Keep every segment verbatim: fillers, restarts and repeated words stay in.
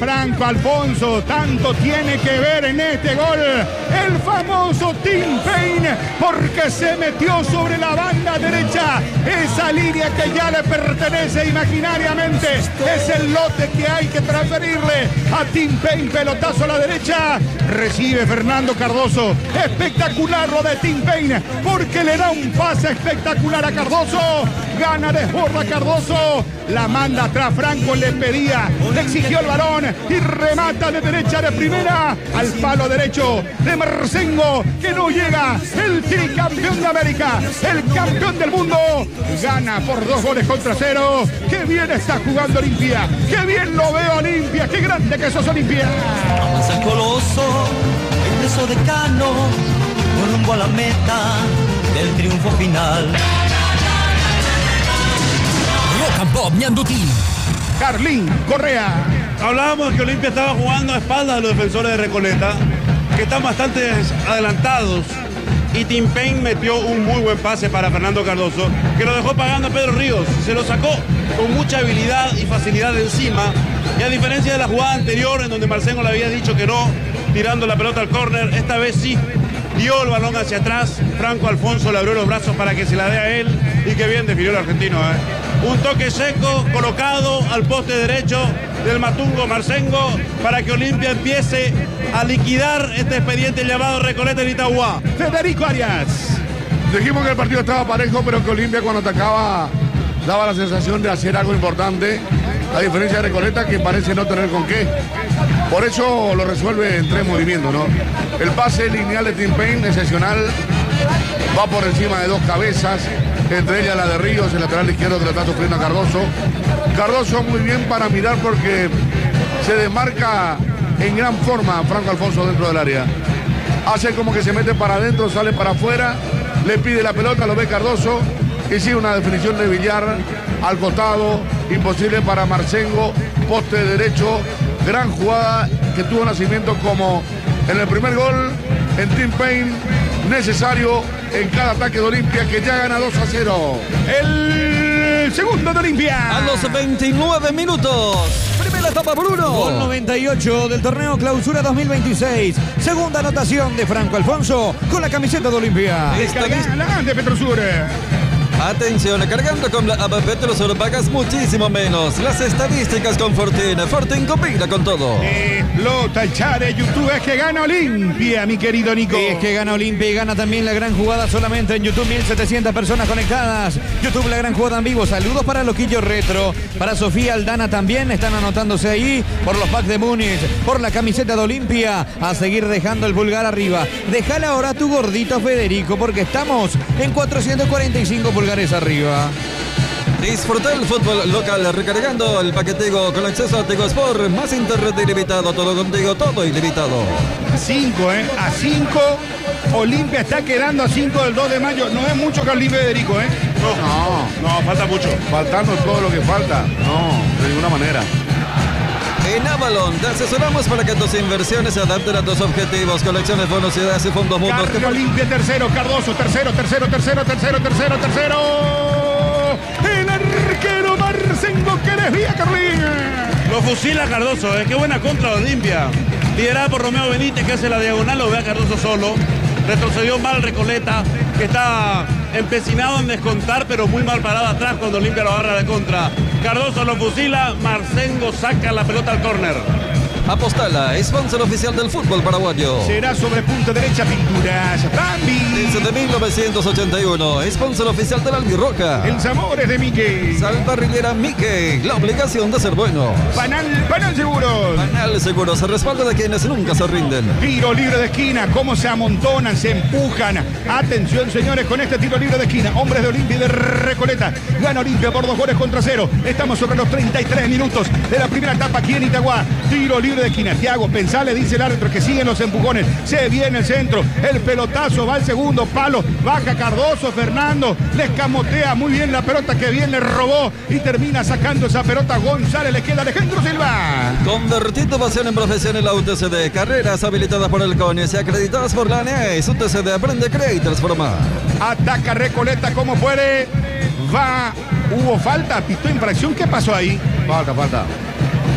Franco Alfonso. Tanto tiene que ver en este gol el famoso Tim Payne, porque se metió sobre la banda derecha. Esa línea que ya le pertenece imaginariamente es el lote que hay que transferirle a Tim Payne. Pelotazo a la derecha. Recibe Fernando Cardoso. Espectacular lo de Tim Payne, porque le da un pase espectacular a Cardoso. Gana, desborda Cardoso. La manda atrás. Franco le pedía, le exigió el balón y remata de derecha de primera al palo derecho de Marcengo, que no llega. El tricampeón de América, el campeón del mundo, gana por dos goles contra cero. Qué bien está jugando Olimpia. Qué bien lo veo Olimpia. Qué grande que sos Olimpia. Vamos al Coloso, el beso de Cano, con rumbo a la meta del triunfo final. Rock and Pop Ñandutí. Carlín Correa. Hablábamos que Olimpia estaba jugando a espaldas de los defensores de Recoleta, que están bastante adelantados, y Tim Payne metió un muy buen pase para Fernando Cardoso, que lo dejó pagando a Pedro Ríos. Se lo sacó con mucha habilidad y facilidad de encima, y a diferencia de la jugada anterior en donde Marcengo le había dicho que no, tirando la pelota al córner, esta vez sí dio el balón hacia atrás. Franco Alfonso le abrió los brazos para que se la dé a él, y qué bien definió el argentino, ¿eh? Un toque seco colocado al poste derecho del Matungo Marcengo para que Olimpia empiece a liquidar este expediente llamado Recoleta en Itagua. Federico Arias. Dijimos que el partido estaba parejo, pero que Olimpia cuando atacaba daba la sensación de hacer algo importante, a diferencia de Recoleta, que parece no tener con qué. Por eso lo resuelve en tres movimientos, ¿no? El pase lineal de Tim Payne, excepcional, va por encima de dos cabezas, entre ellas la de Ríos, el lateral izquierdo que lo está sufriendo a Cardoso. Cardoso muy bien para mirar, porque se desmarca en gran forma Franco Alfonso dentro del área. Hace como que se mete para adentro, sale para afuera, le pide la pelota, lo ve Cardoso, y sigue una definición de Villar al costado, imposible para Marcengo, poste derecho. Gran jugada que tuvo nacimiento como en el primer gol en Tim Payne, necesario en cada ataque de Olimpia, que ya gana dos a cero. El segundo de Olimpia. A los veintinueve minutos. Primera etapa por uno. Gol noventa y ocho del torneo Clausura dos mil veintiséis. Segunda anotación de Franco Alfonso con la camiseta de Olimpia. Descarga de Petrosur. Atención, cargando con la app Petrosur pagas muchísimo menos. Las estadísticas con Fortin. Fortin combina con todo. Explota el chat de YouTube. Es que gana Olimpia, mi querido Nico. Es que gana Olimpia y gana también la gran jugada solamente en YouTube. mil setecientas personas conectadas. YouTube, la gran jugada en vivo. Saludos para Loquillo Retro. Para Sofía Aldana también. Están anotándose ahí por los packs de Múnich. Por la camiseta de Olimpia. A seguir dejando el pulgar arriba. Déjale ahora tu gordito, Federico, porque estamos en cuatrocientos cuarenta y cinco pulgares arriba. Disfruta el fútbol local recargando el paquetigo con acceso a Tigo Sport, más internet ilimitado, todo contigo, todo ilimitado. A cinco, ¿eh? A cinco. Olimpia está quedando a cinco del dos de mayo. No es mucho, Carlín Federico, ¿eh? No, No, falta mucho. faltando todo lo que falta. No, de ninguna manera. En Avalon te asesoramos para que tus inversiones se adapten a tus objetivos, colecciones, bonos, ideas y fondos mutuos. Carlos Olimpia tercero, Cardoso tercero, tercero, tercero, tercero, tercero, tercero. El arquero Marcengo que desvía, Carlín. Lo fusila Cardoso, ¿eh? Qué buena contra de Olimpia. Liderada por Romeo Benítez, que hace la diagonal, lo ve a Cardoso solo. Retrocedió mal Recoleta, que está empecinado en descontar, pero muy mal parado atrás cuando Olimpia lo agarra de contra. Cardoso lo fusila, Marcengo saca la pelota al córner. Apostala, sponsor oficial del fútbol paraguayo. Será sobre punta derecha, Pinturas Bambi. Desde mil novecientos ochenta y uno, sponsor oficial del Albirroca. El sabor es de Mickey. Salparrillera Mickey, la obligación de ser bueno. Panal, Panal Seguros. Panal Seguros, se respalda de quienes nunca se rinden. Tiro libre de esquina, cómo se amontonan, se empujan. Atención, señores, con este tiro libre de esquina. Hombres de Olimpia y de Recoleta. Gana Olimpia por dos goles contra cero. Estamos sobre los treinta y tres minutos de la primera etapa aquí en Itagua. Tiro libre de esquina. Thiago, pensale, dice el árbitro, que siguen los empujones. Se viene el centro. El pelotazo va al segundo palo. Baja Cardoso, Fernando. Le escamotea muy bien la pelota, que bien le robó. Y termina sacando esa pelota. González, le queda Alejandro Silva. Convertir tu pasión en profesión en la U T C D. Carreras habilitadas por el CONIES y acreditadas por la A N E S. U T C D, aprende, cree y transforma. Ataca Recoleta como puede. Va. Hubo falta, pitó infracción. ¿Qué pasó ahí? Falta, falta.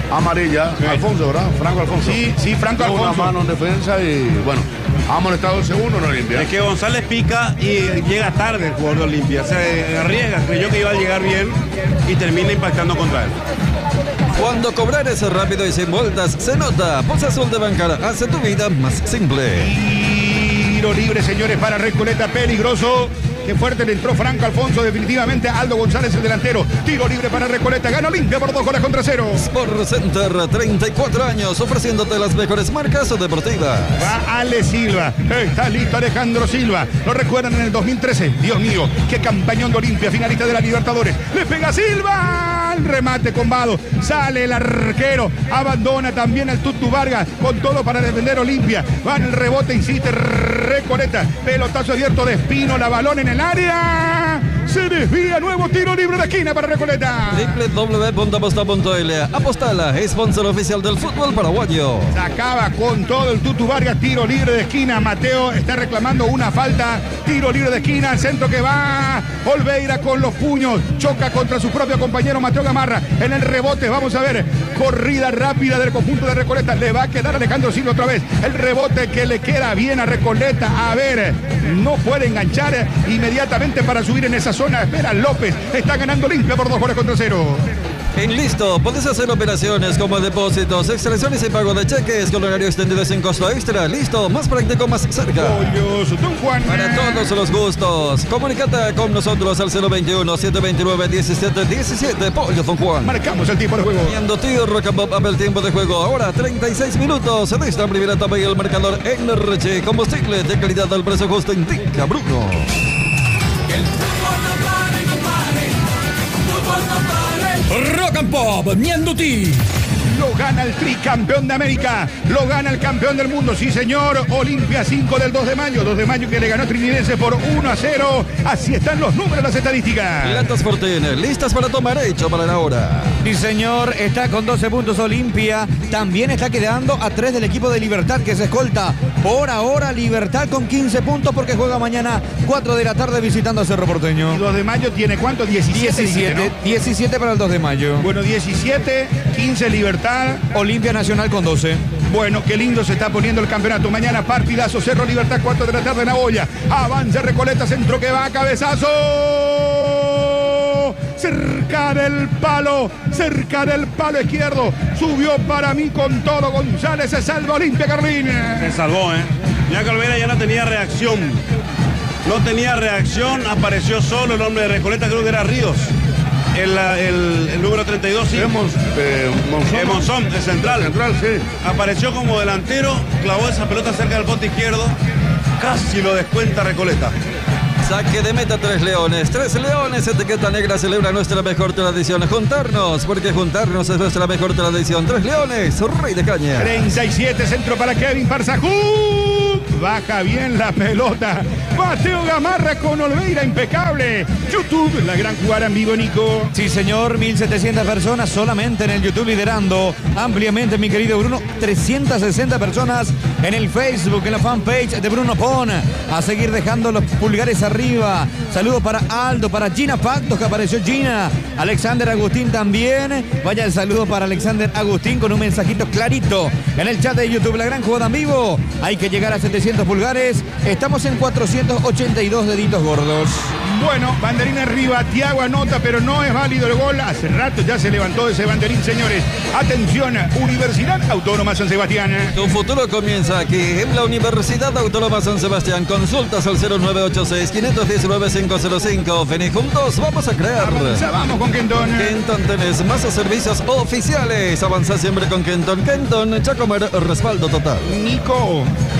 amarilla. Sí. Alfonso, ¿verdad? Franco Alfonso. Sí, sí, Franco Tuvo Alfonso. una mano en defensa y bueno, ha molestado el segundo, no Olimpia. Es que González pica y llega tarde el jugador de Olimpia. Se arriesga, creyó que iba a llegar bien y termina impactando contra él. Cuando cobrar es rápido y sin vueltas, se nota. Bolsa Azul de Bancar hace tu vida más simple. Tiro libre, señores, para Recoleta, peligroso. Qué fuerte le entró Franco Alfonso, definitivamente. Aldo González, el delantero. Tiro libre para Recoleta, gana Olimpia por dos goles contra cero. Sport Center, treinta y cuatro años, ofreciéndote las mejores marcas deportivas. Va Ale Silva, está listo Alejandro Silva. Lo recuerdan en el dos mil trece. Dios mío, qué campañón de Olimpia, finalista de la Libertadores. Le pega Silva, el remate combado. Sale el arquero, abandona también al Tutu Vargas, con todo para defender Olimpia. Va en el rebote, insiste Recoleta. Pelotazo abierto de Espino, la balón en el área. Se desvía, nuevo tiro libre de esquina para Recoleta. doble u doble u doble u punto aposta punto ele. Apostala, sponsor oficial del fútbol paraguayo. Se acaba con todo el Tutu Vargas, tiro libre de esquina. Mateo está reclamando una falta. Tiro libre de esquina, al centro que va. Olveira con los puños, choca contra su propio compañero Mateo Gamarra. En el rebote, vamos a ver, corrida rápida del conjunto de Recoleta. Le va a quedar Alejandro Silva otra vez. El rebote que le queda bien a Recoleta. A ver, no puede enganchar inmediatamente para subir en esa zona. Espera López, está ganando Olimpia por dos goles contra cero. En Listo, podés hacer operaciones como depósitos, extracciones y pago de cheques con horario extendido sin costo extra. Listo, más práctico, más cerca. Pollos, Don Juan. Para todos los gustos, comunícate con nosotros al cero veintiuno, setecientos veintinueve, diecisiete diecisiete. Pollo Don Juan. Marcamos el tiempo de juego. Viendo tío Rock and Pop, abre el tiempo de juego. Ahora treinta y seis minutos en esta primera etapa y el marcador Energy. Combustible de calidad al precio justo indica Bruno. Rock and Pop, Ñanduti. Lo gana el tricampeón de América, lo gana el campeón del mundo, sí señor. Olimpia cinco del dos de mayo, dos de mayo que le ganó a Trinidense por uno a cero. Así están los números, las estadísticas. Latas Fortín, listas para tomar, hecho para la hora. Sí, señor, está con doce puntos Olimpia. También está quedando a tres del equipo de Libertad, que se escolta. Por ahora, Libertad con quince puntos porque juega mañana cuatro de la tarde visitando a Cerro Porteño. Y dos de mayo tiene ¿cuánto? diecisiete. diecisiete, ¿no? diecisiete para el dos de mayo. Bueno, diecisiete, quince Libertad. Olimpia Nacional con doce. Bueno, qué lindo se está poniendo el campeonato. Mañana partidazo, Cerro Libertad, cuatro de la tarde en Nagoya. Avanza Recoleta, centro que va, cabezazo. Cerca del palo, cerca del palo izquierdo. Subió para mí con todo González, se salva Olimpia, Carlín. Se salvó, ¿eh? Ya que Olvera ya no tenía reacción. No tenía reacción, apareció solo el hombre de Recoleta, creo que era Ríos. El, el, el número treinta y dos, sí. Es Mon- eh, Monzón. Eh, Monzón, el central. Central, sí. Apareció como delantero, clavó esa pelota cerca del poste izquierdo. Casi lo descuenta Recoleta. Saque de meta, tres leones. Tres leones, etiqueta negra, celebra nuestra mejor tradición. Juntarnos, porque juntarnos es nuestra mejor tradición. Tres leones, rey de caña. treinta y siete, centro para Kevin Parzajú. Baja bien la pelota. Mateo Gamarra con Olveira, impecable. YouTube, la gran jugada en vivo, Nico. Sí, señor, mil setecientas personas solamente en el YouTube, liderando ampliamente, mi querido Bruno. trescientas sesenta personas en el Facebook, en la fanpage de Bruno Pon. A seguir dejando los pulgares arriba. Saludos para Aldo, para Gina Pactos, que apareció Gina. Alexander Agustín también. Vaya el saludo para Alexander Agustín con un mensajito clarito en el chat de YouTube, la gran jugada en vivo. Hay que llegar a setecientos pulgares. Estamos en cuatrocientos ochenta y dos deditos gordos. Bueno, banderín arriba, Tiago anota, pero no es válido el gol. Hace rato ya se levantó ese banderín, señores. Atención, Universidad Autónoma San Sebastián. Tu futuro comienza aquí, en la Universidad Autónoma San Sebastián. Consultas al cero nueve ocho seis, cinco uno nueve, cinco cero cinco. Vení juntos, vamos a crear. Avanza, vamos con Kenton. Kenton, tenés más servicios oficiales. Avanza siempre con Kenton. Kenton, Chacomer, respaldo total. Nico,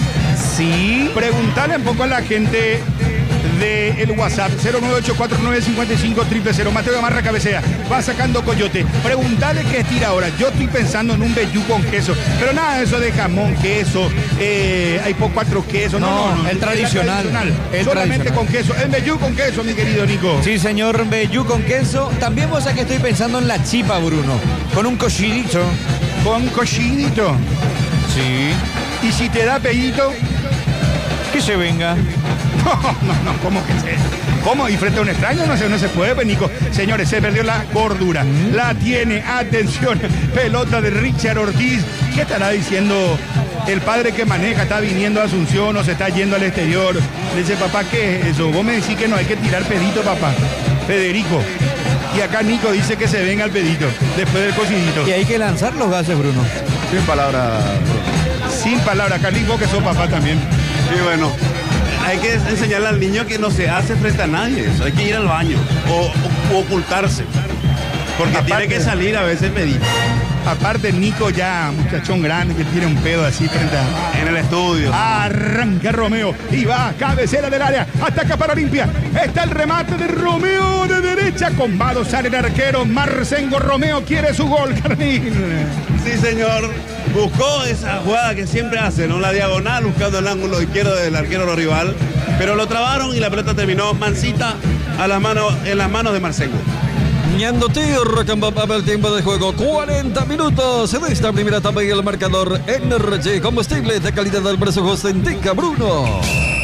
Sí. preguntale un poco a la gente de el WhatsApp cero nueve ocho cuatro nueve cinco cinco cero cero cero. Mateo Gamarra cabecea, va sacando Coyote. Preguntale qué estira ahora. Yo estoy pensando en un vellú con queso, pero nada de eso de jamón, queso, eh, hay por cuatro quesos. No, No, no, no, el es la tradicional, el solamente tradicional. con queso. El vellú con queso, mi querido Nico. Sí, señor, vellú con queso. También vos sabés que estoy pensando en la chipa, Bruno. Con un cochinito. Con cochinito. Sí. Y si te da pellito, Que se venga. No, no, no, ¿cómo que se? ¿Cómo? ¿Y frente a un extraño? No se, no se puede, pues, Nico. Señores, se perdió la cordura. ¿Mm? La tiene, atención, pelota de Richard Ortiz. ¿Qué estará diciendo el padre que maneja? Está viniendo a Asunción o se está yendo al exterior. Le dice, papá, ¿qué es eso? Vos me decís que no hay que tirar pedito, papá. Federico. Y acá Nico dice que se venga al pedito, después del cocidito. Y hay que lanzar los gases, Bruno. Sin palabra, Bruno. Sin palabra, Carlín, vos que sos papá también. Y bueno, hay que enseñarle al niño que no se hace frente a nadie. Eso, hay que ir al baño o, o ocultarse. Porque aparte, tiene que salir a veces pedito. Aparte, Nico ya, muchachón grande, que tiene un pedo así frente a... En el estudio. Arranca Romeo y va, cabecera del área, ataca para Olimpia. Está el remate de Romeo de derecha. Con Vado sale el arquero Marcengo. Romeo quiere su gol, Carlín. Sí, señor. Buscó esa jugada que siempre hace, ¿no? La diagonal, buscando el ángulo izquierdo del arquero rival. Pero lo trabaron y la pelota terminó mansita a las manos, en las manos de Marcengo. Ñandutí, Rock and Pop, el tiempo de juego, cuarenta minutos de esta primera etapa y el marcador Energy, combustible de calidad del precio justo, indica Bruno.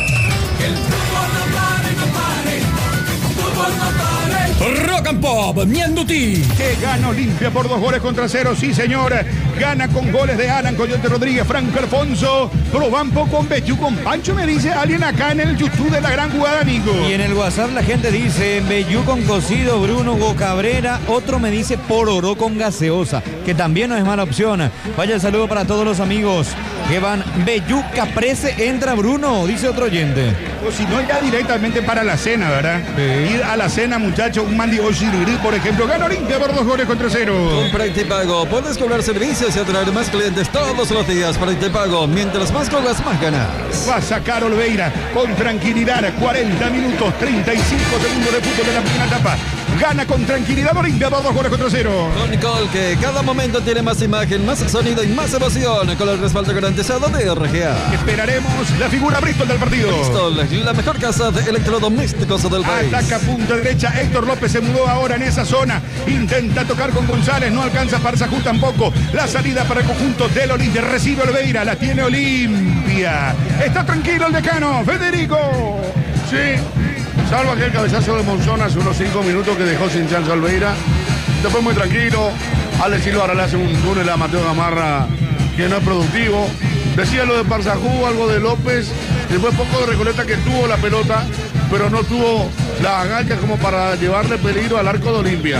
El fútbol no pare, no pare, fútbol no pare. Rock and Pop, Ñandutí. Que gana Olimpia por dos goles contra cero, sí señor. Gana con goles de Alan, Coyote Rodríguez, Franco Alfonso, Probampo con Bellú, con Pancho, me dice alguien acá en el YouTube de la gran jugada, amigo. Y en el WhatsApp la gente dice Bellú con cocido, Bruno Hugo Cabrera. Otro me dice Pororó con gaseosa, que también no es mala opción. Vaya el saludo para todos los amigos que van. Bellú Caprese, entra Bruno, dice otro oyente. O si no, ya directamente para la cena, ¿verdad? Sí. Ir a la cena, muchachos, un mandi Oshiriri, por ejemplo, gana Olimpia por dos goles contra cero. Con Practipago puedes cobrar servicios y atraer más clientes todos los días. Practipago, mientras más cobras, más ganas. Va a sacar Olveira con tranquilidad, cuarenta minutos, treinta y cinco segundos de fútbol de la primera etapa. Gana con tranquilidad Olimpia por dos goles contra cero. Con Colque, cada momento tiene más imagen, más sonido y más emoción. Con el respaldo garantizado de R G A. Esperaremos la figura Bristol del partido. Bristol, la mejor casa de electrodomésticos del país. Ataca punta derecha, Héctor López se mudó ahora en esa zona. Intenta tocar con González, no alcanza Parzajú tampoco. La salida para el conjunto del Olimpia. Recibe Olveira, la tiene Olimpia. Está tranquilo el decano, Federico. Sí. Salvo aquel cabezazo de Monzón hace unos cinco minutos que dejó sin chance a Olveira. Después muy tranquilo. Alex Silva ahora le hace un túnel a Mateo Gamarra que no es productivo. Decía lo de Parzajú, algo de López. Después poco de Recoleta que tuvo la pelota, pero no tuvo la agalca como para llevarle peligro al arco de Olimpia.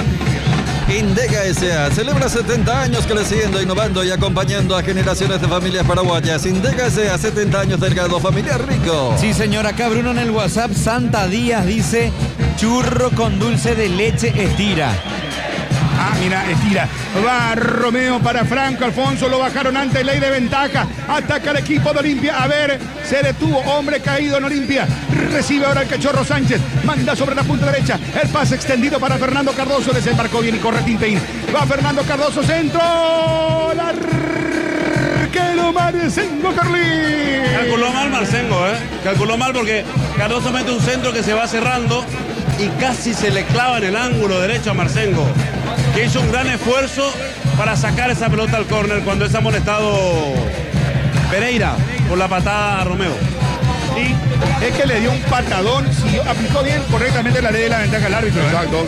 Indega S A celebra setenta años creciendo, innovando y acompañando a generaciones de familias paraguayas. Indega S A, setenta años del legado familiar rico. Sí, señor, acá Bruno en el WhatsApp, Santa Díaz dice churro con dulce de leche estira. Ah, mira, estira. Va Romeo para Franco Alfonso. Lo bajaron antes, ley de ventaja. Ataca el equipo de Olimpia. A ver, se detuvo. Hombre caído en Olimpia. Recibe ahora el Cachorro Sánchez. Manda sobre la punta derecha. El pase extendido para Fernando Cardoso. Desembarcó bien y corre Tintein. Va Fernando Cardoso, centro. La arquero Marcengo, Carlín. Calculó mal Marcengo, ¿eh? Calculó mal porque Cardoso mete un centro que se va cerrando y casi se le clava en el ángulo derecho a Marcengo, que hizo un gran esfuerzo para sacar esa pelota al córner cuando es amonestado Pereira por la patada a Romeo. Sí, es que le dio un patadón, sí, aplicó bien correctamente la ley de la ventaja al árbitro. Exacto,